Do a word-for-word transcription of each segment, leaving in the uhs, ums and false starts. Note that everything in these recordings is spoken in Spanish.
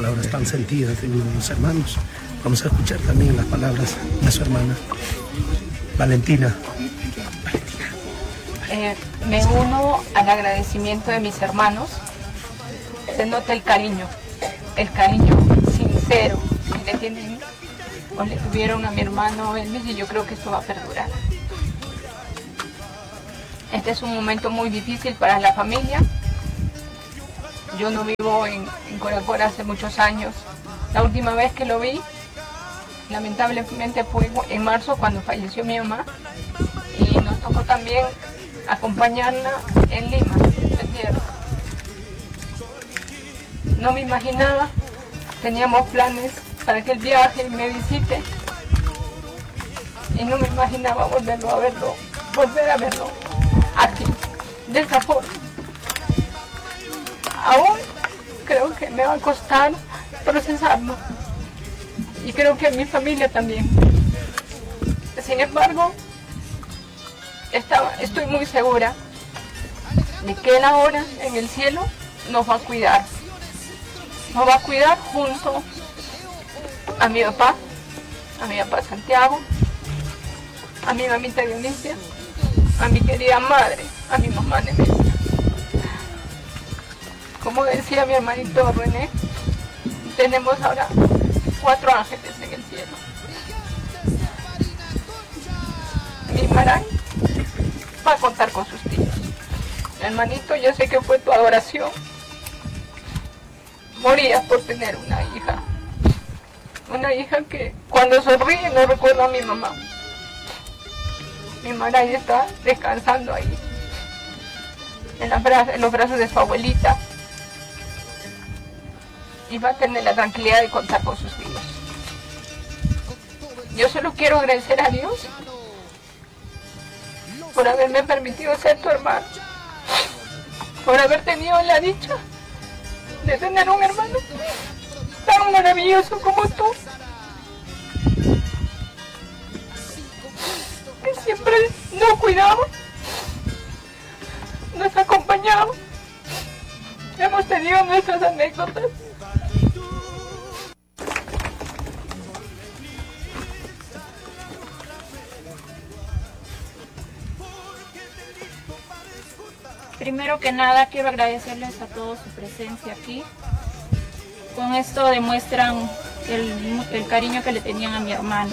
palabras tan sentidas de uno de los hermanos. Vamos a escuchar también las palabras de su hermana, Valentina. Eh, me uno al agradecimiento de mis hermanos. Se nota el cariño, el cariño sincero que le tienen o le tuvieron a mi hermano Elvis, y yo creo que esto va a perdurar. Este es un momento muy difícil para la familia. Yo no vivo en, en Coracora hace muchos años. La última vez que lo vi, lamentablemente fue en marzo, cuando falleció mi mamá, y nos tocó también acompañarla en Lima, en tierra. No me imaginaba, teníamos planes para que él viaje y me visite, y no me imaginaba volverlo a verlo, volver a verlo aquí, de esa forma. Aún creo que me va a costar procesarlo, y creo que a mi familia también. Sin embargo, estaba, estoy muy segura de que él ahora en el cielo nos va a cuidar. Nos va a cuidar junto a mi papá, a mi papá Santiago, a mi mamita Dionisio, a mi querida madre, a mi mamá Nemesia. Como decía mi hermanito René, tenemos ahora cuatro ángeles en el cielo. Mi Maray va a contar con sus tíos. Hermanito, yo sé que fue tu adoración. Morías por tener una hija. Una hija que cuando sonríe no recuerda a mi mamá. Mi Maray está descansando ahí, en, la bra- en los brazos de su abuelita. Y va a tener la tranquilidad de contar con sus hijos. Yo solo quiero agradecer a Dios por haberme permitido ser tu hermano, por haber tenido la dicha de tener un hermano tan maravilloso como tú, que siempre nos cuidaba, nos acompañaba. Hemos tenido nuestras anécdotas. Primero que nada quiero agradecerles a todos su presencia aquí. Con esto demuestran el, el cariño que le tenían a mi hermano.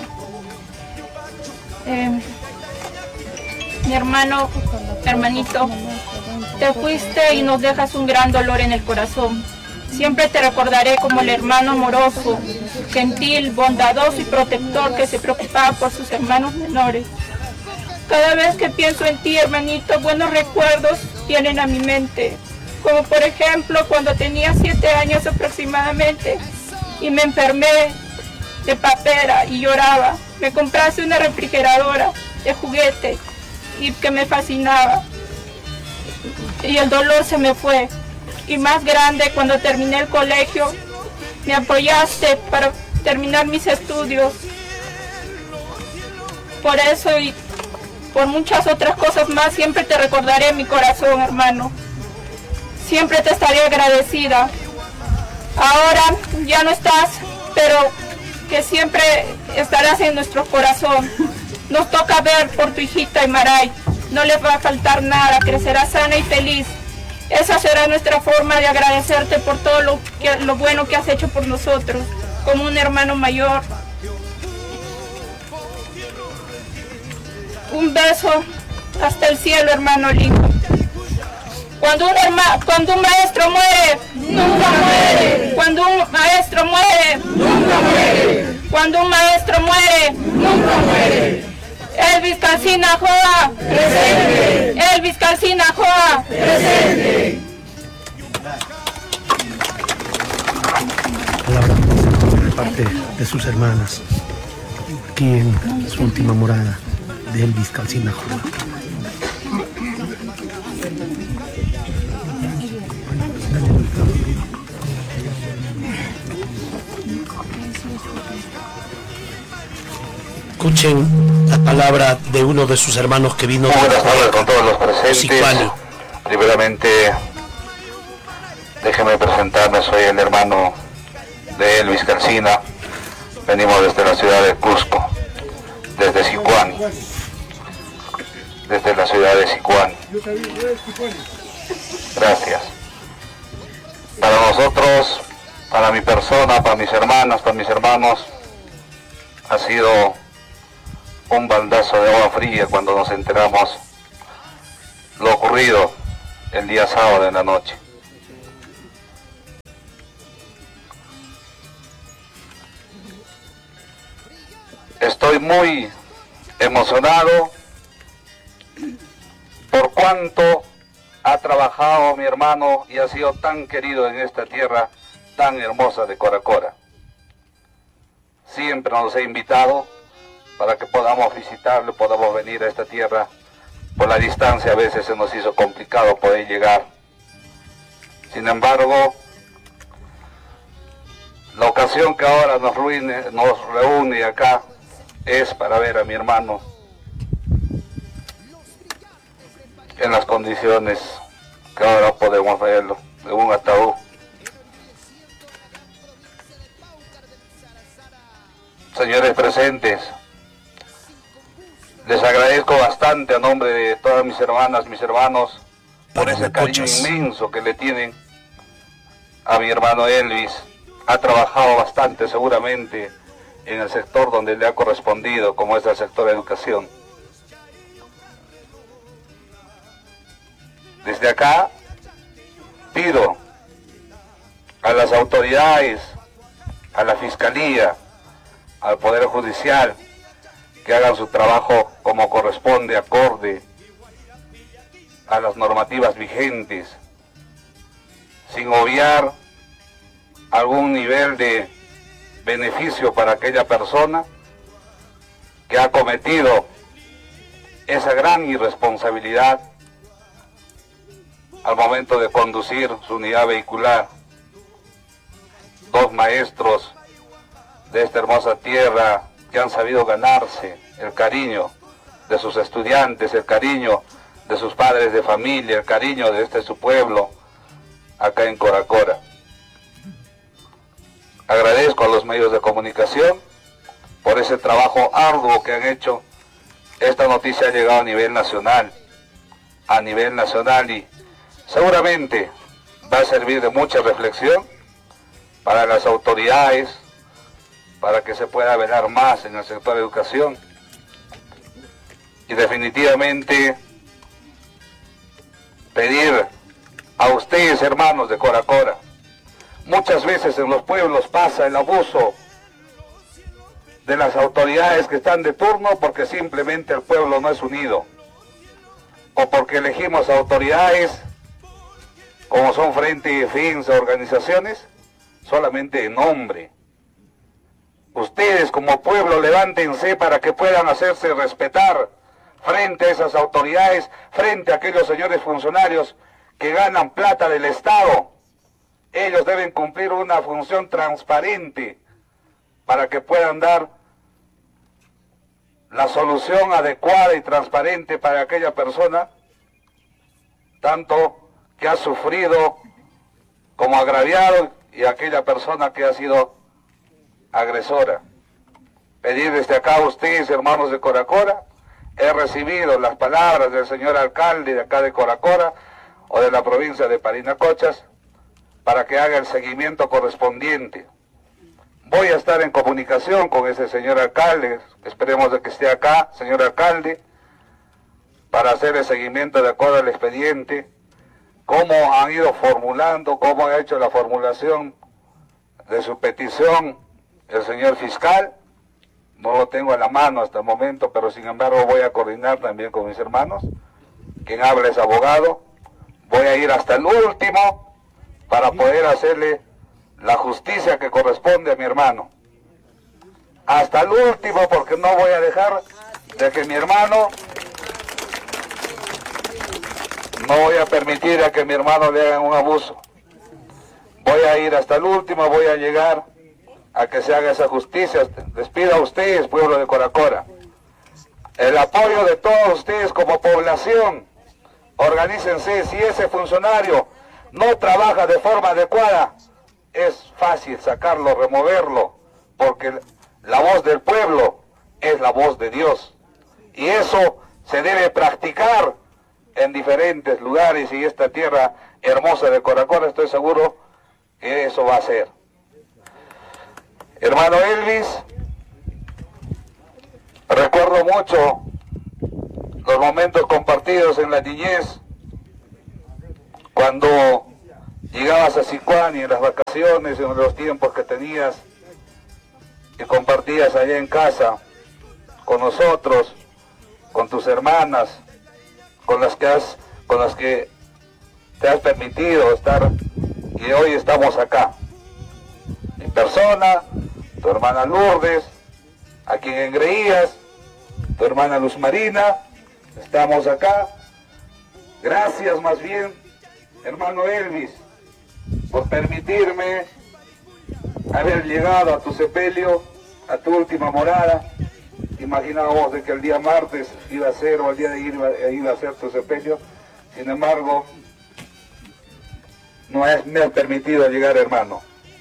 Eh, mi hermano, hermanito, te fuiste y nos dejas un gran dolor en el corazón. Siempre te recordaré como el hermano amoroso, gentil, bondadoso y protector que se preocupaba por sus hermanos menores. Cada vez que pienso en ti, hermanito, buenos recuerdos vienen a mi mente. Como por ejemplo cuando tenía siete años aproximadamente y me enfermé de papera y lloraba. Me compraste una refrigeradora de juguete y que me fascinaba. Y el dolor se me fue. Y más grande, cuando terminé el colegio, me apoyaste para terminar mis estudios. Por eso y por muchas otras cosas más, siempre te recordaré en mi corazón, hermano. Siempre te estaré agradecida. Ahora ya no estás, pero que siempre estarás en nuestro corazón. Nos toca ver por tu hijita Imaray. No le va a faltar nada, crecerá sana y feliz. Esa será nuestra forma de agradecerte por todo lo, que, lo bueno que has hecho por nosotros, como un hermano mayor. Un beso hasta el cielo, hermano lindo. Cuando un, herma, cuando un maestro muere, nunca muere. Cuando un maestro muere, nunca muere. Cuando un maestro muere, nunca muere. Elvis Calcina Joa, presente. Elvis Calcina Joa, presente. Palabra de parte de sus hermanas, aquí en su última morada de Elvis Calcina Joa. Escuchen la palabra de uno de sus hermanos que vino. Buenas tardes con todos los presentes. Sicuani. Primeramente, déjeme presentarme, soy el hermano de Elvis Calcina. Venimos desde la ciudad de Cusco, desde Sicuán, desde la ciudad de Sicuán. Gracias. Para nosotros, para mi persona, para mis hermanas, para mis hermanos, ha sido un baldazo de agua fría cuando nos enteramos lo ocurrido el día sábado en la noche. Estoy muy emocionado por cuánto ha trabajado mi hermano y ha sido tan querido en esta tierra tan hermosa de Coracora. Siempre nos ha invitado para que podamos visitarle, podamos venir a esta tierra. Por la distancia a veces se nos hizo complicado poder llegar. Sin embargo, la ocasión que ahora nos reúne, nos reúne acá es para ver a mi hermano en las condiciones que ahora podemos verlo, en un ataúd. Señores presentes, les agradezco bastante a nombre de todas mis hermanas, mis hermanos, por ese cariño inmenso que le tienen a mi hermano Elvis. Ha trabajado bastante seguramente en el sector donde le ha correspondido, como es el sector de educación. Desde acá pido a las autoridades, a la Fiscalía, al Poder Judicial, que hagan su trabajo como corresponde, acorde a las normativas vigentes, sin obviar algún nivel de beneficio para aquella persona que ha cometido esa gran irresponsabilidad al momento de conducir su unidad vehicular. Dos maestros de esta hermosa tierra que han sabido ganarse el cariño de sus estudiantes, el cariño de sus padres de familia, el cariño de este su pueblo, acá en Coracora. Agradezco a los medios de comunicación por ese trabajo arduo que han hecho. Esta noticia ha llegado a nivel nacional, a nivel nacional y seguramente va a servir de mucha reflexión para las autoridades, para que se pueda velar más en el sector de educación. Y definitivamente pedir a ustedes, hermanos de Coracora, muchas veces en los pueblos pasa el abuso de las autoridades que están de turno porque simplemente el pueblo no es unido, o porque elegimos autoridades como son Frente y Defensa, organizaciones, solamente en nombre. Ustedes como pueblo levántense para que puedan hacerse respetar frente a esas autoridades, frente a aquellos señores funcionarios que ganan plata del Estado. Ellos deben cumplir una función transparente para que puedan dar la solución adecuada y transparente para aquella persona, tanto que ha sufrido como agraviado y aquella persona que ha sido agresora. Pedir desde acá a ustedes, hermanos de Coracora, he recibido las palabras del señor alcalde de acá de Coracora o de la provincia de Parinacochas para que haga el seguimiento correspondiente. Voy a estar en comunicación con ese señor alcalde, esperemos de que esté acá, señor alcalde, para hacer el seguimiento de acuerdo al expediente, cómo han ido formulando, cómo ha hecho la formulación de su petición el señor fiscal. No lo tengo a la mano hasta el momento, pero sin embargo voy a coordinar también con mis hermanos. Quien habla es abogado. Voy a ir hasta el último para poder hacerle la justicia que corresponde a mi hermano. Hasta el último, porque no voy a dejar de que mi hermano, no voy a permitir a que mi hermano le hagan un abuso. Voy a ir hasta el último, voy a llegar a que se haga esa justicia. Les pido a ustedes, pueblo de Coracora, el apoyo de todos ustedes como población. Organícense. Si ese funcionario no trabaja de forma adecuada, es fácil sacarlo, removerlo, porque la voz del pueblo es la voz de Dios. Y eso se debe practicar en diferentes lugares, y esta tierra hermosa de Coracora, estoy seguro que eso va a ser. Hermano Elvis, recuerdo mucho los momentos compartidos en la niñez, cuando llegabas a Sicuani en las vacaciones, en los tiempos que tenías, y compartías allá en casa con nosotros, con tus hermanas, con las que has, con las que te has permitido estar, y hoy estamos acá. Mi persona, tu hermana Lourdes, a quien engreías, tu hermana Luz Marina, estamos acá. Gracias más bien, hermano Elvis, por permitirme haber llegado a tu sepelio, a tu última morada. Imaginábamos de que el día martes iba a ser, o el día de ir iba, iba a ser tu sepelio. Sin embargo, no es, me has permitido llegar, hermano.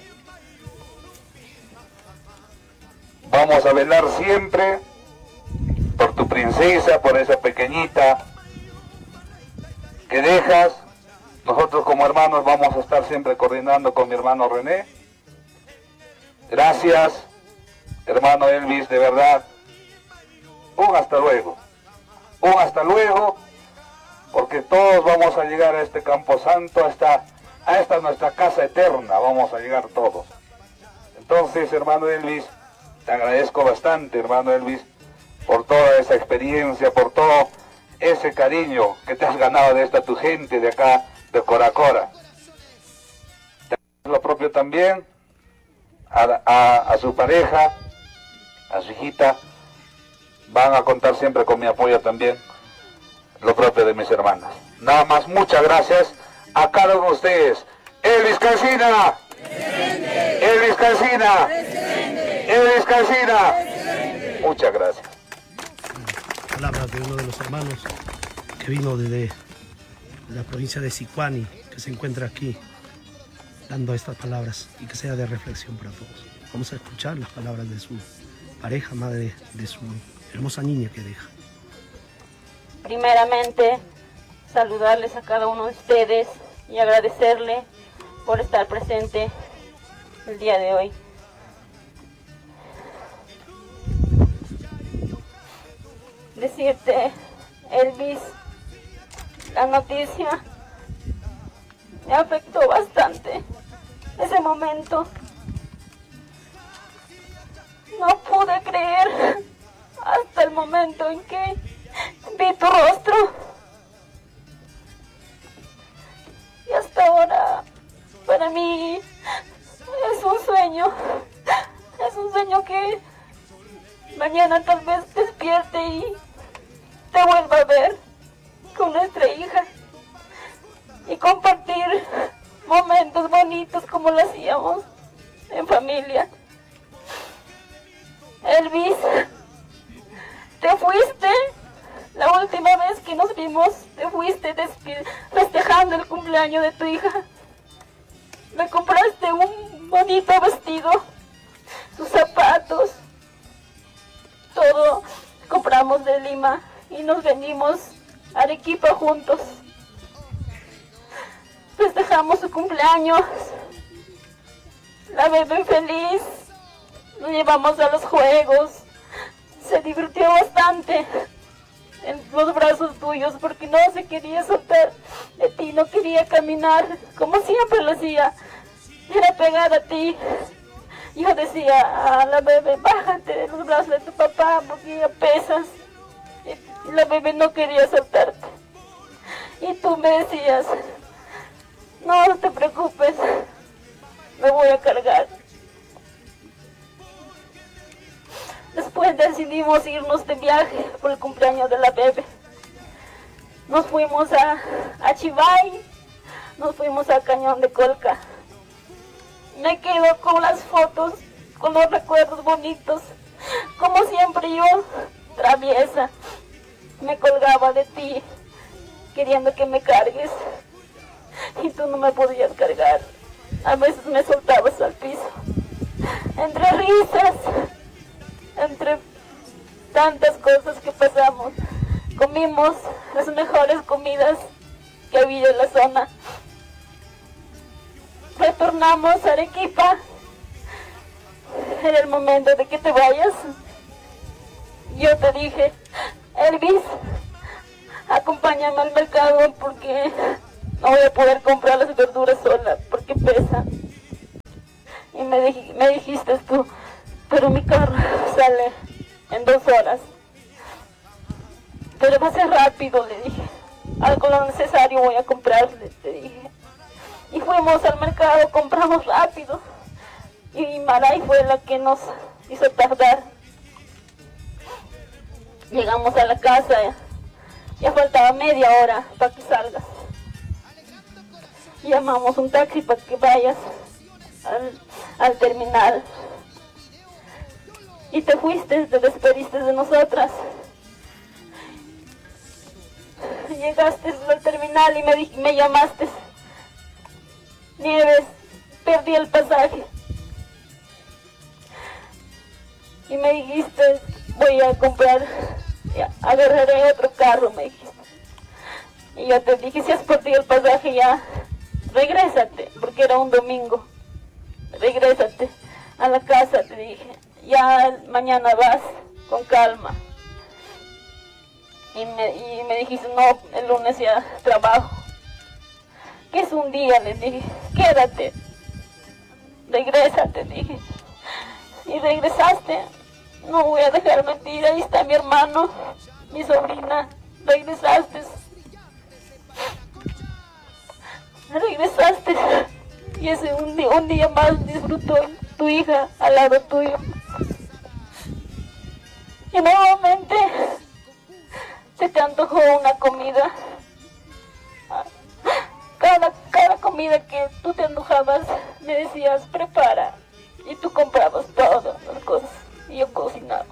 Vamos a velar siempre por tu princesa, por esa pequeñita que dejas. Nosotros como hermanos vamos a estar siempre coordinando con mi hermano René. Gracias, hermano Elvis, de verdad. Un hasta luego. Un hasta luego, porque todos vamos a llegar a este Campo Santo, a esta, a esta nuestra casa eterna, vamos a llegar todos. Entonces, hermano Elvis, te agradezco bastante, hermano Elvis, por toda esa experiencia, por todo ese cariño que te has ganado de esta tu gente de acá, de Coracora. Lo propio también a, a, a su pareja, a su hijita. Van a contar siempre con mi apoyo también, lo propio de mis hermanas. Nada más, muchas gracias a cada uno de ustedes. Elvis Calcina, presente. Elvis Calcina, presente. Elvis Calcina, presente. Muchas gracias. Palabras de uno de los hermanos que vino desde la provincia de Sicuani, que se encuentra aquí dando estas palabras, y que sea de reflexión para todos. Vamos a escuchar las palabras de su pareja, madre de su hermosa niña que deja. Primeramente, saludarles a cada uno de ustedes y agradecerle por estar presente el día de hoy. Decirte, Elvis, la noticia me afectó bastante. Ese momento no pude creer hasta el momento en que vi tu rostro. Y hasta ahora, para mí, es un sueño. Es un sueño que mañana tal vez despierte y te vuelva a ver con nuestra hija. Y compartir momentos bonitos como lo hacíamos en familia. Elvis, te fuiste, la última vez que nos vimos, te fuiste festejando el cumpleaños de tu hija. Me compraste un bonito vestido, sus zapatos, todo compramos de Lima y nos venimos a Arequipa juntos. Festejamos su cumpleaños, la bebé feliz, nos llevamos a los juegos. Se divirtió bastante en los brazos tuyos porque no se quería soltar de ti, no quería caminar como siempre lo hacía, era pegada a ti. Yo decía a la bebé, bájate de los brazos de tu papá porque ya pesas, y la bebé no quería soltarte. Y tú me decías, no, no te preocupes, me voy a cargar. Después decidimos irnos de viaje por el cumpleaños de la bebé. Nos fuimos a, a Chivay, nos fuimos al Cañón de Colca. Me quedo con las fotos, con los recuerdos bonitos. Como siempre yo, traviesa, me colgaba de ti, queriendo que me cargues. Y tú no me podías cargar. A veces me soltabas al piso. Entre risas, entre tantas cosas que pasamos, comimos las mejores comidas que había en la zona. Retornamos a Arequipa. Era el momento de que te vayas. Yo te dije, Elvis, acompáñame al mercado porque no voy a poder comprar las verduras sola porque pesa. Y me, dij, me dijiste tú, pero mi carro sale en dos horas. Pero va a ser rápido, le dije. Algo lo necesario voy a comprarle, te dije. Y fuimos al mercado, compramos rápido. Y Maray fue la que nos hizo tardar. Llegamos a la casa, ya, ya faltaba media hora para que salgas. Llamamos un taxi para que vayas al, al terminal. Y te fuiste, te despediste de nosotras. Llegaste al terminal y me, di, me llamaste. Nieves, perdí el pasaje. Y me dijiste, voy a comprar, agarraré otro carro, me dijiste. Y yo te dije, si has perdido el pasaje ya, regrésate, porque era un domingo. Regrésate a la casa, te dije. Ya mañana vas, con calma. Y me, y me dijiste, no, el lunes ya trabajo. Que es un día, le dije, quédate. Regrésate, dije. Y regresaste. No voy a dejar mentir, ahí está mi hermano, mi sobrina. Regresaste. Regresaste. Y ese un día, un día más disfrutó tu hija al lado tuyo. Y nuevamente se te antojó una comida. Cada, cada comida que tú te antojabas, me decías, prepara. Y tú comprabas todas las cosas. Y yo cocinaba.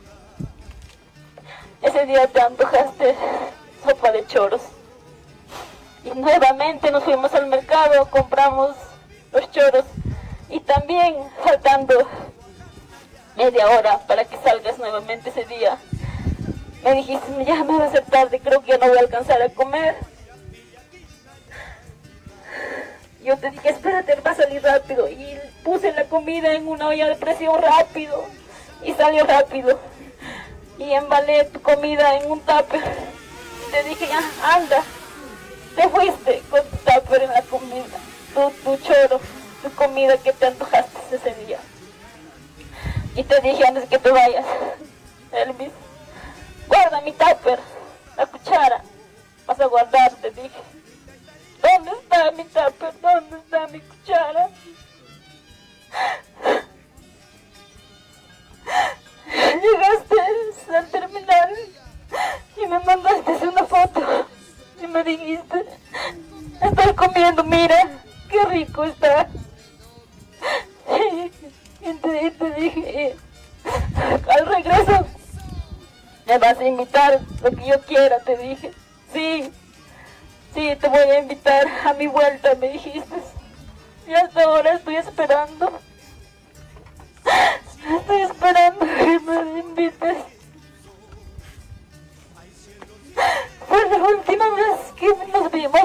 Ese día te antojaste sopa de choros. Y nuevamente nos fuimos al mercado, compramos los choros. Y también faltando media hora para que salgas nuevamente ese día, me dijiste, ya me va a hacer tarde, creo que ya no voy a alcanzar a comer. Yo te dije, espérate, va a salir rápido. Y puse la comida en una olla de presión rápido. Y salió rápido. Y embalé tu comida en un tupper. Te dije, ya, anda. Te fuiste con tu tupper en la comida. Tu, tu choro, tu comida que te antojaste ese día. Y te dije antes que te vayas, Elvis, guarda mi tupper, la cuchara. Vas a guardar, te dije. ¿Dónde está mi tupper? ¿Dónde está mi cuchara? Llegaste al terminal y me mandaste una foto y me dijiste, estoy comiendo, mira, qué rico está. Y te, y te dije, al regreso me vas a invitar lo que yo quiera, te dije. Sí, sí, te voy a invitar a mi vuelta, me dijiste. Y hasta ahora estoy esperando. Estoy esperando que me invites. Fue la última vez que nos vimos.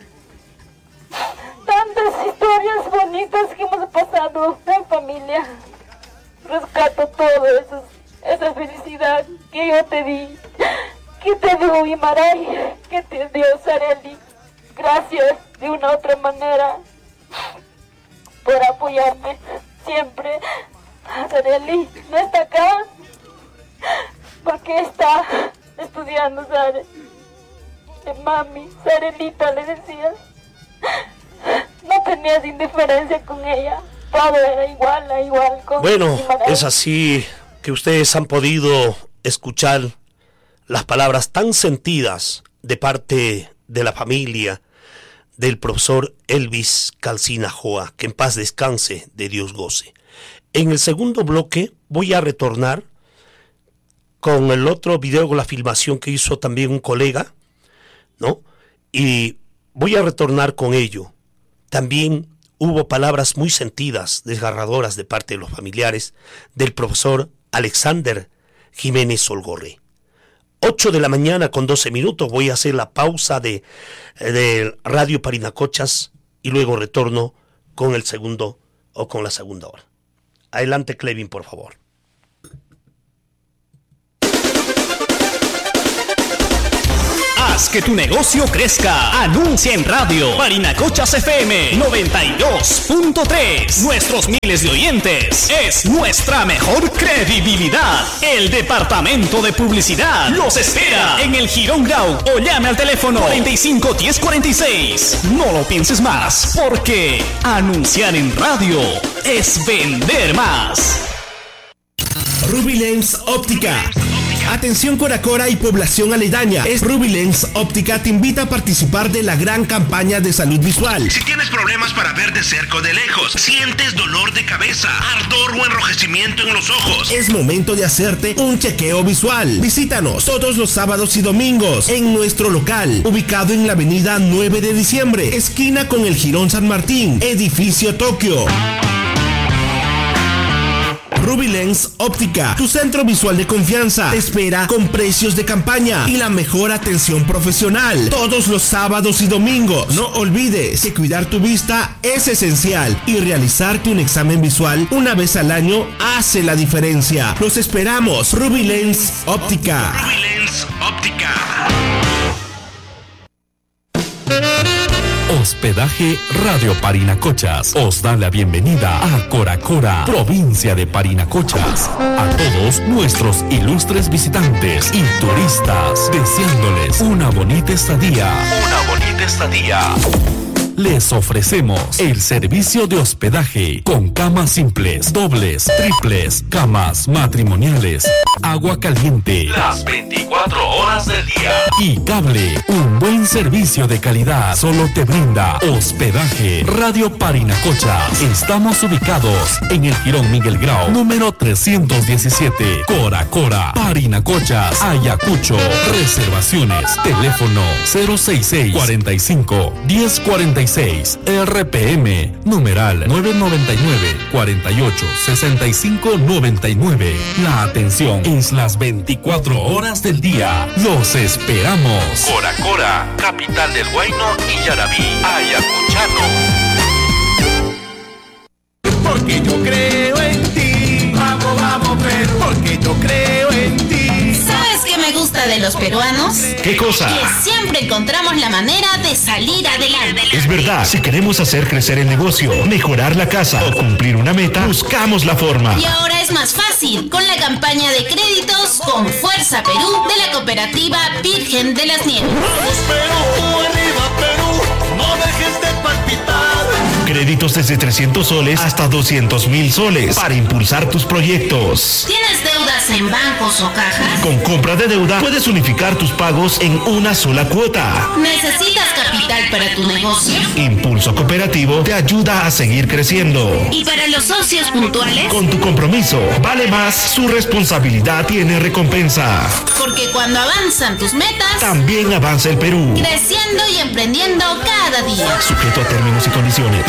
Tantas historias bonitas que hemos pasado en familia. Rescato todo eso, esa felicidad que yo te di, que te dio Imaray, que te dio Sareli. Gracias de una u otra manera por apoyarme siempre. Sareli no está acá porque está estudiando, Sare. Mami, Sarelita le decías. No tenías indiferencia con ella. Todo era igual, a igual con Bueno, Imaray. es así que ustedes han podido escuchar las palabras tan sentidas de parte de la familia del profesor Elvis Calcina Joa, que en paz descanse, de Dios goce. En el segundo bloque voy a retornar con el otro video, con la filmación que hizo también un colega, ¿no? Y voy a retornar con ello. También hubo palabras muy sentidas, desgarradoras de parte de los familiares del profesor Alexander Jiménez Olgorri. ocho de la mañana con doce minutos, voy a hacer la pausa de, de Radio Parinacochas y luego retorno con el segundo o con la segunda hora. Adelante, Clevin, por favor. Haz que tu negocio crezca. Anuncia en radio. Parinacochas F M noventa y dos punto tres. Nuestros miles de oyentes es nuestra mejor credibilidad. El departamento de publicidad los espera en el Girón Grau o llame al teléfono cuarenta y cinco diez cuarenta y seis. No lo pienses más, porque anunciar en radio es vender más. Ruby Lens Óptica. Atención Coracora y población aledaña. Es Ruby Lens Óptica te invita a participar de la gran campaña de salud visual. Si tienes problemas para ver de cerca o de lejos, sientes dolor de cabeza, ardor o enrojecimiento en los ojos, es momento de hacerte un chequeo visual. Visítanos todos los sábados y domingos en nuestro local, ubicado en la avenida nueve de diciembre, esquina con el Jirón San Martín, edificio Tokio. Ruby Lens Óptica, tu centro visual de confianza, te espera con precios de campaña y la mejor atención profesional todos los sábados y domingos. No olvides que cuidar tu vista es esencial y realizarte un examen visual una vez al año hace la diferencia. Los esperamos. Ruby Lens Óptica. Ruby Lens Óptica. Hospedaje Radio Parinacochas os da la bienvenida a Coracora, provincia de Parinacochas. A todos nuestros ilustres visitantes y turistas, deseándoles una bonita estadía. Una bonita estadía. Les ofrecemos el servicio de hospedaje con camas simples, dobles, triples, camas matrimoniales, agua caliente las veinticuatro horas del día y cable. Un buen servicio de calidad solo te brinda Hospedaje Radio Parinacochas. Estamos ubicados en el Jirón Miguel Grau, número trescientos diecisiete, Coracora, Parinacochas, Ayacucho. Reservaciones, teléfono cero sesenta y seis, cuarenta y cinco, diez cuarenta y seis, R P M, numeral nueve noventa y nueve, cuarenta y ocho, sesenta y cinco noventa y nueve. La atención es las veinticuatro horas del día. Los esperamos. Coracora, capital del Huayno y Yarabí, Ayacuchano. Porque yo creo en ti. Vamos, vamos, Perú. Porque yo creo en ti. ¿Sabes qué me gusta de los peruanos? ¿Qué cosa? Que siempre encontramos la manera de salir adelante. Es verdad, si queremos hacer crecer el negocio, mejorar la casa o cumplir una meta, buscamos la forma. Y ahora es más fácil con la campaña de créditos con Fuerza Perú de la cooperativa Virgen de las Nieves. Vamos, Perú, arriba, Perú, no dejes de palpitar. Créditos desde trescientos soles hasta doscientos mil soles para impulsar tus proyectos. ¿Tienes deudas en bancos o cajas? Con compra de deuda puedes unificar tus pagos en una sola cuota. ¿Necesitas capital para tu negocio? Impulso Cooperativo te ayuda a seguir creciendo. ¿Y para los socios puntuales? Con tu compromiso vale más, su responsabilidad tiene recompensa. Porque cuando avanzan tus metas, también avanza el Perú. Creciendo y emprendiendo cada día. Sujeto a términos y condiciones.